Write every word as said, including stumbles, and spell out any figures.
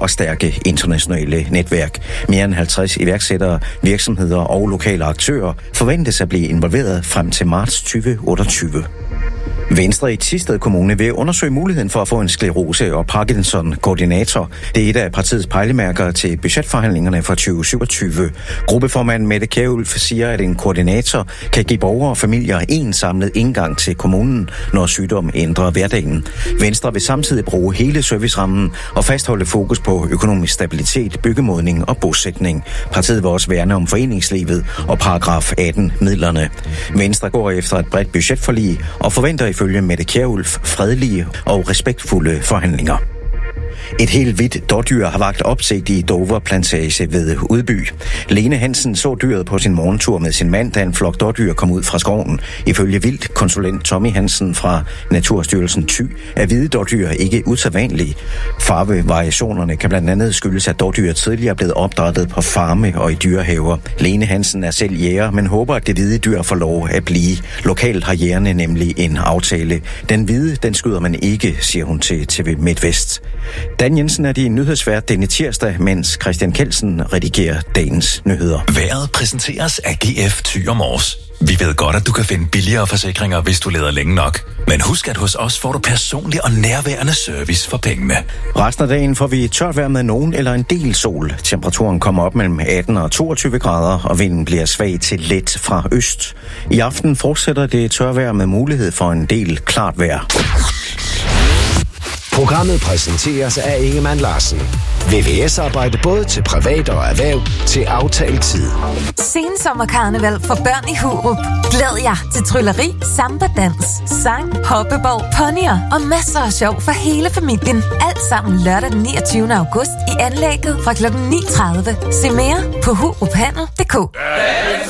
og stærke internationale netværk. Mere end halvtreds iværksættere, virksomheder og lokale aktører forventes at blive involveret frem til marts tyve otteogtyve. Venstre i Thisted Kommune vil undersøge muligheden for at få en sklerose- og Parkinson-koordinator. Det er et af partiets pejlemærker til budgetforhandlingerne for tyve syvogtyve. Gruppeformand Mette Kjærulff siger, at en koordinator kan give borgere og familier en samlet indgang til kommunen, når sygdom ændrer hverdagen. Venstre vil samtidig bruge hele servicerammen og fastholde fokus på økonomisk stabilitet, byggemodning og bosætning. Partiet vil også værne om foreningslivet og paragraf atten-midlerne. Venstre går efter et bredt budgetforlig og forventer ifølge Mette Kjærulff fredelige og respektfulde forhandlinger. Et helt hvidt dårdyr har vakt opsigt i Dover Plantage ved Udby. Lene Hansen så dyret på sin morgentur med sin mand, da en flok dårdyr kom ud fra skoven. Ifølge vildtkonsulent Tommy Hansen fra Naturstyrelsen Thy er hvide dårdyr ikke usædvanlige. Farvevariationerne kan blandt andet skyldes, at dårdyr tidligere er blevet opdrættet på farme og i dyrehaver. Lene Hansen er selv jæger, men håber, at det hvide dyr får lov at blive. Lokalt har jægerne nemlig en aftale. Den hvide, den skyder man ikke, siger hun til T V MidtVest. Dan Jensen er din nyhedsvært denne tirsdag, mens Christian Kelsen redigerer dagens nyheder. Vejret præsenteres af G F Thy og Mors. Vi ved godt, at du kan finde billigere forsikringer, hvis du leder længe nok. Men husk, at hos os får du personlig og nærværende service for pengene. Resten af dagen får vi tørt vejr med nogen eller en del sol. Temperaturen kommer op mellem atten og toogtyve grader, og vinden bliver svag til let fra øst. I aften fortsætter det tør vejr med mulighed for en del klart vejr. Programmet præsenteres af Ingemann Larsen. V V S-arbejde både til privat og erhverv til aftalt tid. Sensommerkarneval for børn i Hurup. Glæd jer til trylleri, samba-dans, sang, hoppeball, ponyer og masser af sjov for hele familien. Alt sammen lørdag den niogtyvende august i anlægget fra klokken ni tredive. Se mere på huruphandel punktum d k.